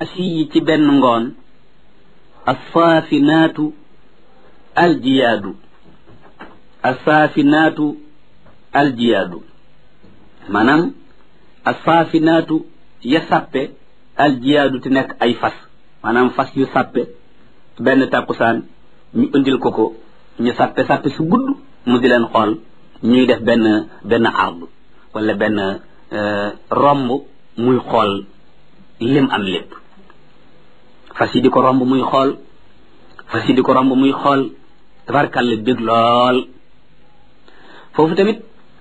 asiyi ci benn ngoon assaafinaatu aljiyaadu assaafinaatu aljiyaadu maanaam assaafinaatu ya sàppe aljiyaadu te nekk ay fas maanaam fas yu sàppe benn tàkkusaan ñu indil ko ñu sàppe su gudd mu di leen xool ñuy def benn ardu wala benn romb muy xool lim am lépp fas yi di ko romb muy xool fas yi di ko romb muy xool tabarkàlla bég lool foofu tamit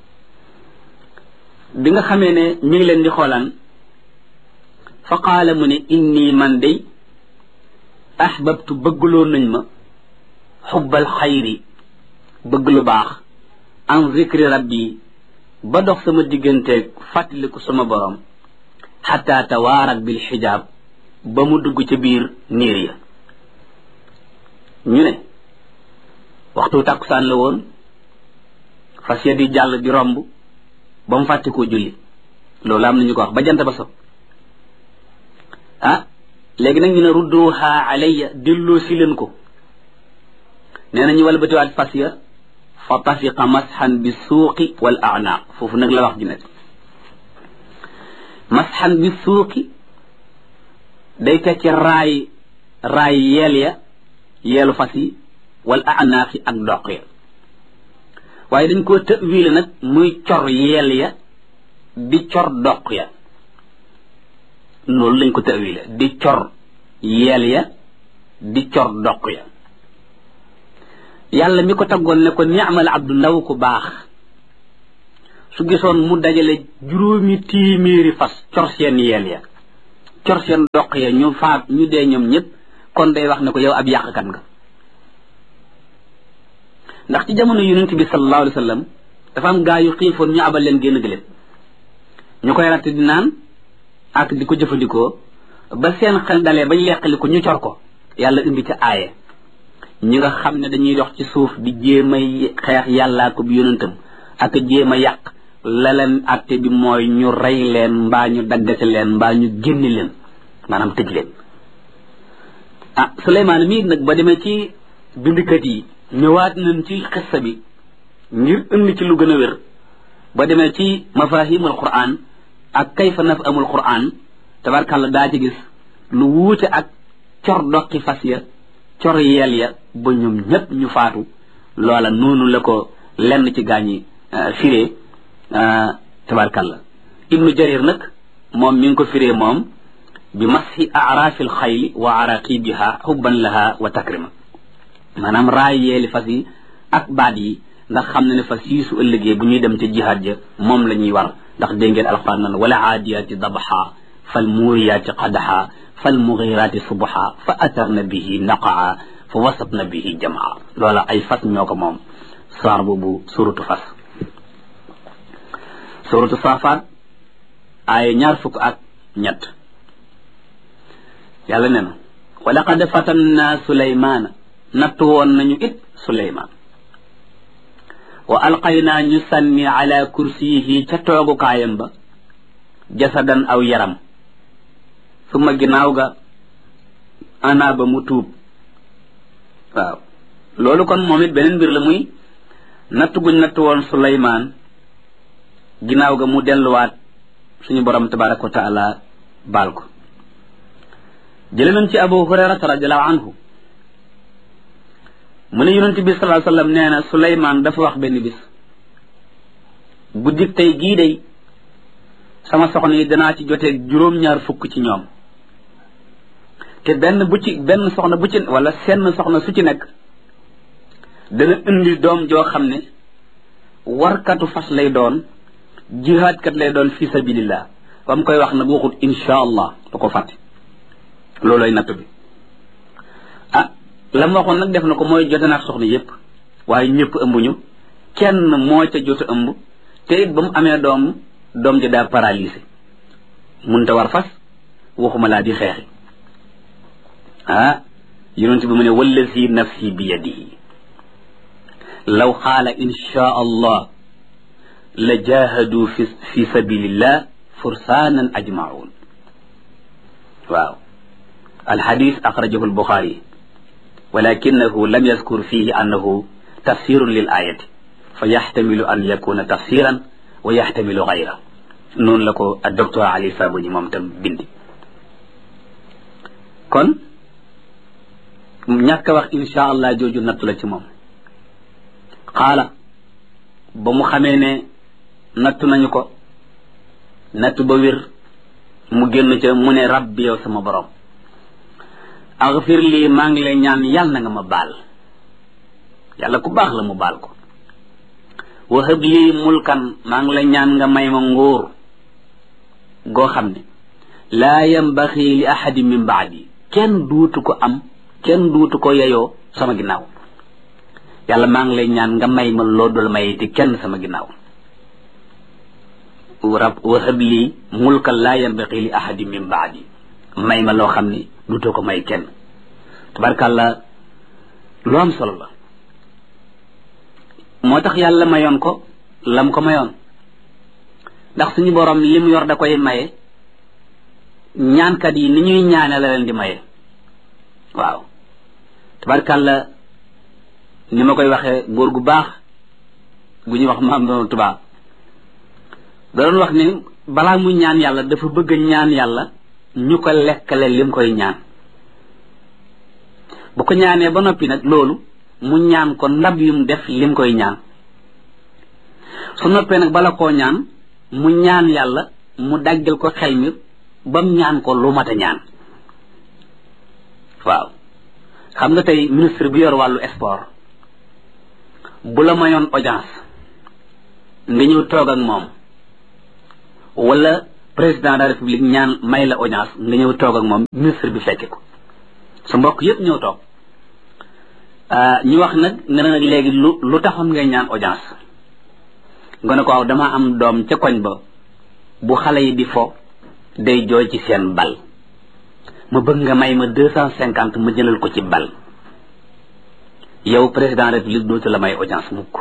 bi nga xamee ne mi ngi leen di xoolaan fa qaala mu ne inni man day ahbabtu bëggloo nañ ma xubbal xayri bëgg lu baax an zikri rabbi ba dox sama digganteeg fàttaliku sama borom xataa tawaarat bil xijaab ba mu dugg ca biir niir ya ñu ne waxtu tàkkusaan la woon fas ya di jàll di romb ba mu fàtte koo julli loolu am nañu ko wax ba jant ba so léegi nag ñu ne rudduha alayya delloo si leen ko nee na ñu walbatiwaat fas ya fa tafiqa masxan bi suuqi wal a'naaq foofu nag la wax ji nekk masxan bi suuqi day tekki raay yeel ya yeelu fas yi wal a'naaqi ak doq ya waaye dañ koo tëwiile nag muy cor yeel ya di cor doq ya loolu lañ ko tëwiile di cor yeel ya di cor doq ya yàlla mi ko taggoon ne ko ni'mal abdu ndaw ku baax su gisoon mu dajale 700 fas cor seen yeel ya cor seen doq ya ñu dee ñoom ñëpp kon day wax ne ko yow ab yàqkat nga ndax ci jamono yonent bi sallallahu alayhi wa sallam dafa am gaa yu xiifoon ñu abal leen génn gëléem ñu koy ratt di naan ak di ko jëfandikoo ba seen xel dalee bañ leqali ko ñu cor ko yàlla indi ca aaye ñi nga xam ne dañuy dox ci suuf di jéem a xeex yàllaa ko bi yonentam ak jéem a yàq la leen atte bi mooy ñu rey leen mbaa ñu daggate leen mbaa ñu génni leen maanaam tëj leen Suleymaan mii nag ba demee ci bindikat yi ñëwaat nañ ci xissa bi ngir indi ci lu gën a wér ba demee ci mafahimul quran ak kayfa nafhamul quran tabarkàlla daa ci gis lu wuute ak cor doqi fas ya cor yeel ya ba ñoom ñëpp ñu faatu loola noonu la ko lenn ci gaañi firee tabarkàlla ibnu jarir nag moom mi ngi ko firee moom bi masxi aaraafil xayli wa araqibiha xubban laha wa takrima maanaam raay yeeli fas yi ak baat yi ndax xam na ne fas yi su ëllëgee bu ñuy dem ca jihaad ja moom la ñuy war ndax dégg ngeen alxuraan nan wala aadiyaati dabaxa fal muuriyaati qadaxa fal mugiraati subaxa fa atarna bihi naqaa fa wasatna bihi jamaa loola ay fas ñoo ko moom saar boobu suratu fas suratu saafaat ay 23 yàlla ne na wa laqad fatanna suleymaana nattu woon nañu it suleymaan wa alqaynaa ñu sànni ala kursiyihi ca toogukaayam ba jasadan aw yaram suma ginnaaw ga ana ba mu tuub waaw loolu kon moom it beneen mbir la muy nattu guñ nattu woon suleymaan ginnaaw ga mu delluwaat suñu borom tabaraka wa taala baal ko jële nañ ci abu hurayrata radiallahu anhu mu ne yonent bi sallallahu alayhi wasallam nee na suleymaan dafa wax benn bis guddik tey gii day sama soxna yi danaa ci jotee 7 ci ñoom te benn soxna bu ci wala senn soxna su ci nekk dana indi doom joo xam ne warkatu fas lay doon jihaadkat lay doon fi sabilillah ba mu koy wax nag waxut insha allah da ko fàtte loolooy natt bi la ma waxoon nag def na ko mooy jote naak soxna yépp waaye ñëpp ëmbuñu kenn moo ca jot a ëmb te it ba mu amee doom ja daa paralysé munta war fas waxuma laa di xeexi yonent bi mu ne wallazi nafsi bi yadihi law qaala insha allah la jahadu fi sabilillah fursaanan ajmaun waaw alxadis axrajahu albuxaari walakinahu lam yazkur fihi annahu tafsirun lil ayati fa yaxtamilu an yakuna tafsiran wa yaxtamilu gayra noonu la ko ak docteur Ali Sabuni moom tam bindi kon ñàkk a wax insha allah jooju nattu la ci moom xaala ba mu xamee ne nattu nañu ko nattu ba wér mu génn ca mu ne rabbi yow sama borom axfir lii maa ngi lay ñaan yàlla na nga ma baal yàlla ku baax la mu baal ko wahab lii mulkan maa ngi lay ñaan nga may ma nguur goo xam ne laa yambaxi li ahadin min baadi kenn duutu ko am kenn duutu ko yeyoo sama ginnaaw yàlla maa ngi lay ñaan nga may ma loo dul may te kenn sama ginnaaw wahab lii mulkan laa yambaxi li ahadin min baadi may ma loo xam ne duutoo ko may kenn tabarkàlla lu am solo la moo tax yàlla mayoon ko lam ko mayoon ndax suñu borom li mu yor da koy maye ñaankat yi ni ñuy ñaane la leen di maye waaw tabarkàlla ni ma koy waxee góor gu baax gu ñuy wax maam doon tubaab da doon wax ni balaa muy ñaan yàlla dafa bëgg ñaan yàlla ñu ko lekkale lim koy ñaan bu ko ñaanee ba noppi nag loolu mu ñaan ko ndab yum def lim koy ñaan su noppee nag bala koo ñaan mu ñaan yàlla mu daggal ko xel mi bam ñaan ko lu mat a ñaan waaw xam nga tey ministre bi yor wàllu sport bu la mayoon audience nga ñëw toog ak moom wala président de la république ñaan may la audience nga ñëw toog ak moom ministre bi fekke ko su mbokk yëpp ñëw toog ñu wax nag nga ne nag léegi lu taxoon ngay ñaan audience nga ne ko waaw dama am doom ca koñ ba bu xale yi di fo day jooy ci seen bal ma bëgg nga may ma 250 ma jëlal ko ci bal yow président de la république dootu la may audience mukk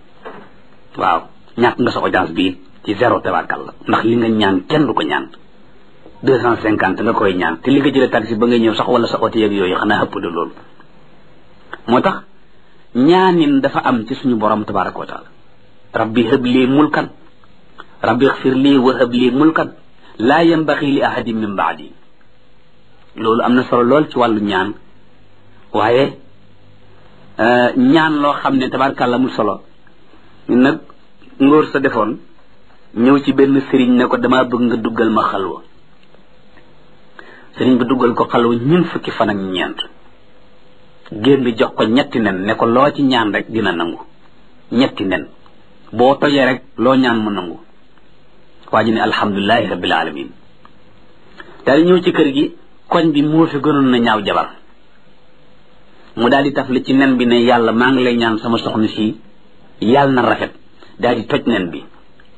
waaw ñàkk nga sa audience bii ci zéro tabarkal la ndax li nga ñaan kenn du ko ñaan 250 nga koy ñaan te li nga jëlee taxi ba nga ñëw sax wala sa oto yeeg yooyu xanaa ëpp de loolu moo tax ñaanin dafa am ci suñu borom tabaraka wa taala rabbi hab lii mulkan rabbi xfir lii wa hab lii mulkan laa yambaxi li ahadin min baadi loolu am na solo lool ci wàllu ñaan waaye ñaan loo xam ne tabarkàlla mu solo nag ngóor sa defoon ñëw ci benn sëriñ ne ko damaa bëgg nga duggal ma xalwa sëriñ bi duggal ko xalwa ñun fukki fan ak ñeent génn bi jox ko ñetti nen ne ko loo ci ñaan rek dina nangu ñetti nen boo tojee rek loo ñaan mu nangu waa ji ne alhamdulilahi rabbil alamin daal di ñëw ci kër gi koñ bi moo fi gënoon na ñaaw jabar mu daal di taf li ci nen bi ne yàlla maa ngi lay ñaan sama soxna si yàlla na rafet daal di toj nen bi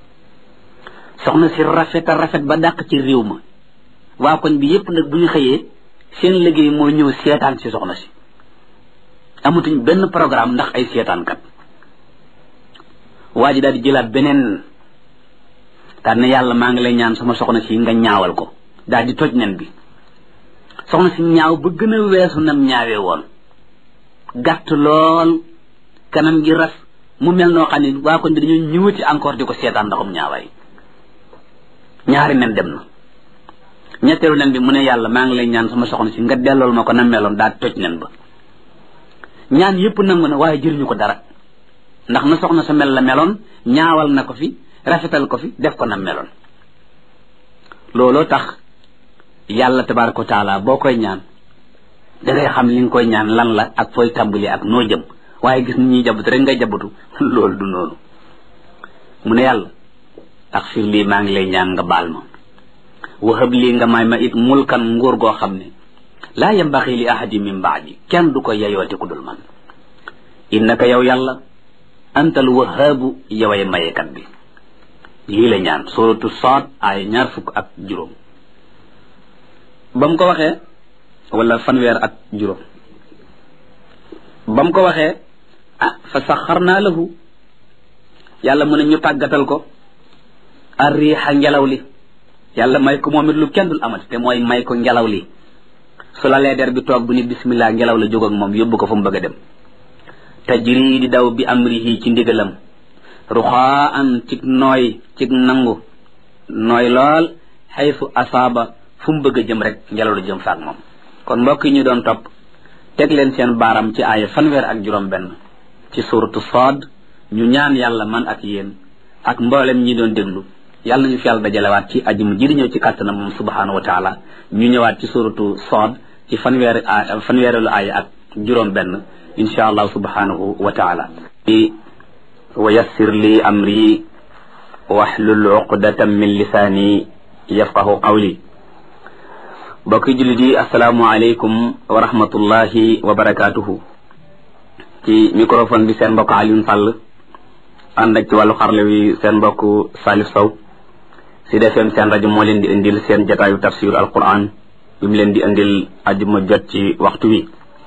soxna si rafet a rafet ba dàq ci réew ma waa koñ bi yépp nag bu ñu xëyee seen liggéey mooy ñëw seetaan si soxna si amatuñ benn programme ndax ay seetaankat waa ji daal di jëlaat beneen daal ne yàlla maa ngi lay ñaan sama soxna si nga ñaawal ko daal di toj nen bi soxna si ñaaw ba gën a weesu nam ñaawee woon gàtt lool kanam gi ras mu mel noo xam ne waa koñ bi dañoo ñëwati encore di ko seetaan ndaxum ñaawaay ñaari nen dem na ñetteelu nen bi mu ne yàlla maa ngi lay ñaan sama soxna si nga dellool ma ko na meloon daal toj nen ba ñaan yépp nangu na waaye jëriñu ko dara ndax na soxna sa mel la meloon ñaawal na ko fi rafetal ko fi def ko na meloon looloo tax yàlla tabaraka wa taala boo koy ñaan dangay xam li nga koy ñaan lan la ak fooy tàmbali ak noo jëm waaye gis ni ñuy jabatu rek ngay jabatu loolu du noonu mu ne yàlla ak fir lii maa ngi lay ñaan nga baal ma waxab lii nga may ma it mulkan nguur goo xam ne laa yambaxi li ahadi min baadi kenn du ko yeyoote ku dul man innaka yow yàlla antal wahaabu yoway mayekat bi lii la ñaan suratu Saad ay 20 ba mu ko waxee wala fanweer ak juróom ba mu ko waxee fa saxarnaa lahu yàlla mu ne ñu tàggatal ko arriixa ngelaw li yàlla may ko moom it lu kenn dul amati te mooy may ko ngelaw li su lalee der bi toog bu ni bismillah ngelaw la jóg ak moom yóbbu ko fu mu bëgg a dem tajri di daw bi amrihi ci ndigalam ruxaan cig nooy cig nangu nooy lool xaysu asaaba fu mu bëgg a jëm rek ngelaw la jëm faak moom kon mbokk yi ñu doon topp teg leen seen baaram ci aaya fanweer ci suratu Saad ñu ñaan yàlla man ak yéen ak mboolem ñi doon déglu yàlla nañu fi yàlla dajalewaat ci ajuma ji di ñëw ci kàttanam moom subhanahu wa taala ñu ñëwaat ci suratu Saad ci fanweerelu aaya ak juróom benn insha allah subhanahu wa taala wa yassir li amri wahlul uqdatan min lisaani yafqahu qawli bokki jullit yi asalaamu aleykum wa rahmatullahi wa barakatuhu ci microphone bi seen mbokk Alioune Sall ànd ak ci wàllu xarle wi seen mbokk Salif Sow si defeem seen rajo moo leen di indil seen jataayu tafsir alquran bi mu leen di indil ajuma jot ci waxtu wi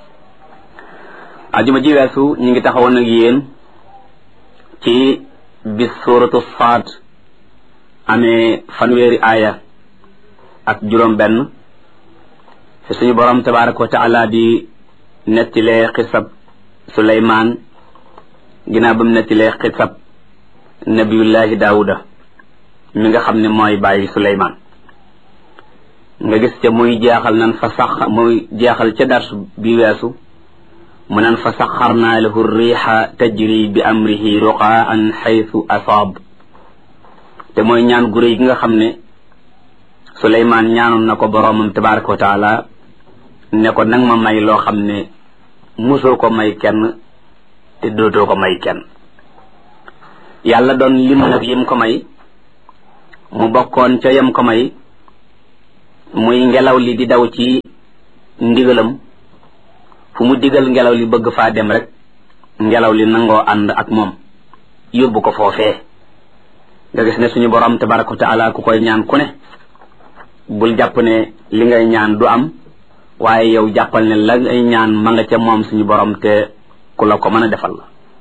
ajuma ji weesu ñu ngi taxawoon ak yéen ci bis suratu Saad amee fanweeri aaya ak juróom benn fi suñu borom tabaraka wa taala di nettilee xisab Suleymaan ginnaaw ba mu nettilee xisab nabiyullahi Daawuda mi nga xam ne mooy bàyyi Suleymaan nga gis ca muy jeexal ca dars bi weesu mu naan fa saxarnaa lahu riixa tajri bi amrihi ruqaan xaytu asaab te mooy ñaan gu réy gi nga xam ne Suleymaan ñaanoon na ko boroomam tabaraka wa taala ne ko nag ma may loo xam ne musoo ko may kenn te dootoo ko may kenn yàlla doon lim nag yim ko may mu bokkoon ca yam ko may muy ngelaw li di daw ci ndigalam fu mu digal ngelaw li bëgg faa dem rek ngelaw li nangoo ànd ak moom yóbbu ko foofee nga gis ne suñu borom tabaraka wa taala ku koy ñaan ku ne bul jàpp ne li ngay ñaan du am waaye yow jàppal ne la ngay ñaan ma nga ca moom suñu borom te ku la ko mën a defal la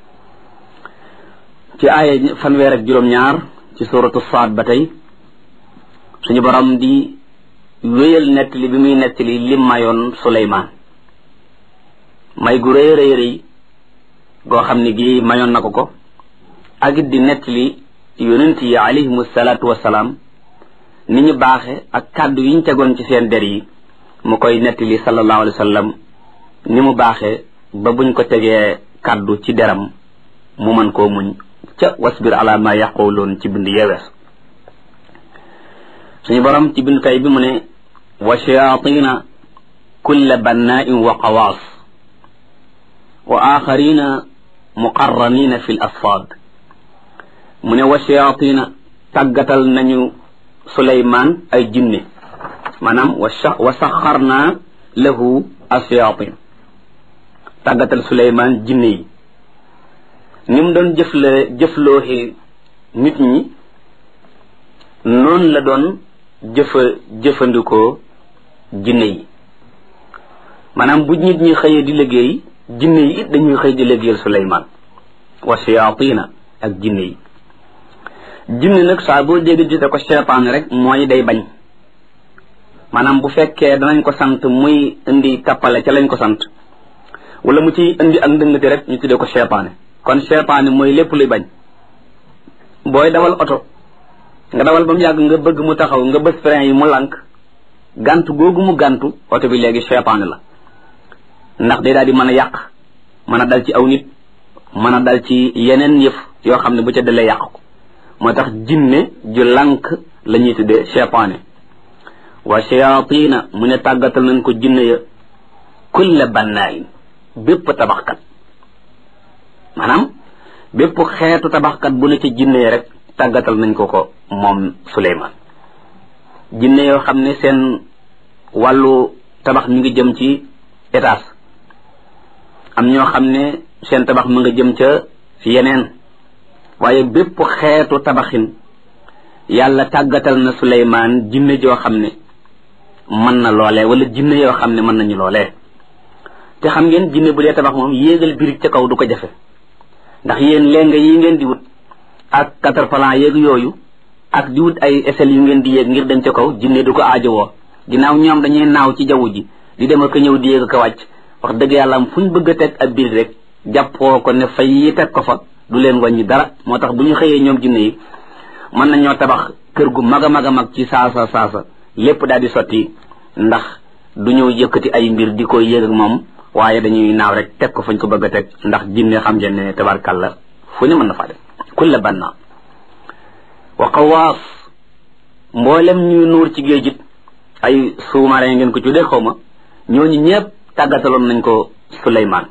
ci aaya fanweer ak juróom-ñaar ci suratu Saad ba tey suñu borom di wéyal nettali bi muy nettali lim mayoon Suleymaan may gu rëy rëy rëy goo xam ne gi mayoon na ko ak it di nettali yonent yi alayhimu salaatu wasalaam ni ñu baaxe ak kàddu yi ñu tegoon ci seen der yi mu koy nettali sallallahu alayhi wa sallam ni mu baaxee ba buñ ko tegee kàddu ci deram mu mën koo muñ ca wasbir ala ma yaquluun ci bind yeewees suñu borom ci bind tay bi mu ne wa shayatina kulla bannaa'in wa qawaas wa axarina muqarranina fi l asfaad mu ne wa shayatina tàggatal nañu Suleymaan ay jinne maanaam wa saxarna lahu ashayatin tàggatal Suleymaan jinne yi ni mu doon jëflooxi nit ñi noonu la doon jëfandikoo jinne yi maanaam bu nit ñi xëyee di liggéey jinne yi it dañuy xëy di liggéeyal Suleymaan wa shayatina ak jinne yi jinne nag saa boo dégg jite ko seytaan rek mooy day bañ maanaam bu fekkee danañ ko sant muy indi tappale ca lañ ko sant wala mu ci indi ak ndëngate rek ñu tuddee ko seytaane kon seytaane mooy lépp luy bañ booy dawal oto nga dawal ba mu yàgg nga bëgg mu taxaw nga bës frein yi mu lànk gàntu googu mu gàntu oto bi léegi seytaane la ndax day daal di mën a yàq mën a dal ci aw nit mën a dal ci yeneen yëf yoo xam ne bu ca dalee yàq ko moo tax jinne ju lànk la ñuy tuddee seytaane wa shayatina mu ne tàggatal nañ ko jinne ya kulla bannaayin bépp tabaxkat maanaam bépp xeetu tabaxkat bu ne ci jinne ya rek tàggatal nañ ko moom Suleymaan jinne yoo xam ne seen wàllu tabax mi ngi jëm ci étage am ñoo xam ne seen tabax mu nga jëm ca yeneen waaye bépp xeetu tabaxin yàlla tàggatal na Suleymaan jinne joo xam ne mën na loolee wala jinne yoo xam ne mën nañu loolee te xam ngeen jinne bu dee tabax moom yéegal birig ca kaw du ko jafe ndax yéen léegi yi ngeen di wut ak quatre-plan yeeg yooyu ak di wut ay échelles yu ngeen di yéeg ngir dem ca kaw jinne du ko aajowoo ginnaaw ñoom dañuy naaw ci jaww ji di dem ak ñëw di yéeg ak wàcc wax dëgg yàlla am fu ñu bëgg a teg ab biir rek jàppoo ko ne fay yi teg ko fa du leen wàññi dara moo tax bu ñu xëyee ñoom jinne yi mën nañoo tabax kër gu mag a mag a mag ci saasa lépp daal di sotti ndax du ñëw yëkkati ay mbir di ko yéeg ak moom waaye dañuy naaw rek teg ko fañ ko bëgg a teg ndax jinne xam ngeen ne tabarkàlla fu ne mën na faa def kulla banna wa qawaas mboolem ñuy nuur ci géej it ay sous-marin ngeen ko tuddee xaw ma ñooñu ñëpp tàggataloon nañ ko Suleymaan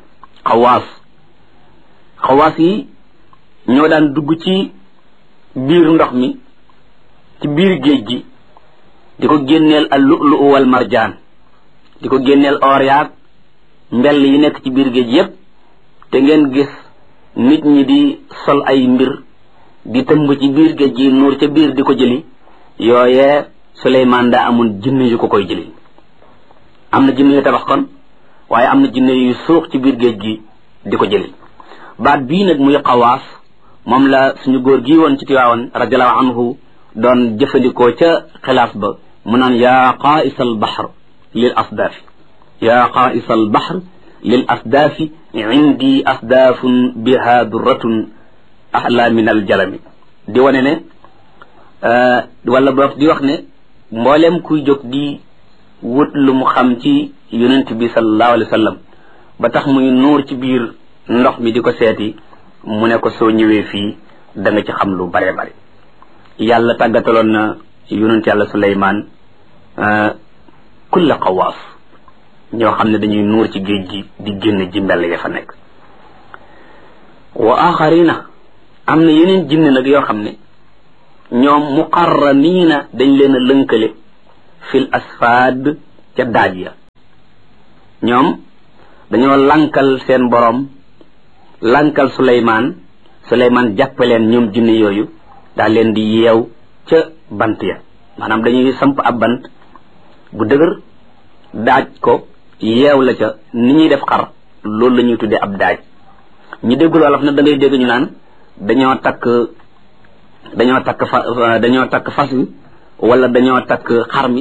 xawaas yi ñoo daan dugg ci biir ndox mi ci biir géej gi di ko génneel al lu'lu wal marjaan di ko génneel or yaag mbell yi nekk ci biir géej yépp te ngeen gis nit ñi di sol ay mbir di tëmb ci biir géej gi nuur ca biir di ko jëli yooyee Suleymaan daa amoon jinne yu ko koy jëli am na jinne yu tabax kon waaye am na jinne yu suux ci biir géej gi di ko jëli baat bii nag muy xawaas moom la suñu góor gi woon ci Tiwaawan radiallahu anhu doon jëfandikoo ca xilaaf ba mu naan yaa qaa'is al bahr lil asdaafi yaa qaa'is al bahr lil asdaafi indi asdaafun biha durratun ahla min al jalami di wane ne wala boog di wax ne mboolem kuy jóg di wut lu mu xam ci yonent bi sallallahu alayhi wa sallam ba tax muy nuur ci biir ndox mi di ko seeti mu ne ko soo ñëwee fii da nga ci xam lu bare bare yàlla tàggataloon na yonent yàlla Suleymaan kulla xawaas ñoo xam ne dañuy nuur ci géej gi di génn ji mbell ya fa nekk wa axarina am na yeneen jinne nag yoo xam ne ñoom muqarraniina dañ leen a lënkale fil asfaad ca daaj ya ñoom dañoo lankal seen borom lankal Suleymaan jàppaleen ñoom jinne yooyu daal leen di yeew ca bant ya maanaam dañuy samp ab bant bu dëgër daaj ko yeew la ca ni ñuy def xar loolu la ñuy tuddee ab daaj ñu déggul wolof nag da ngay dégg ñu naan dañoo takk fas wi wala dañoo takk xar mi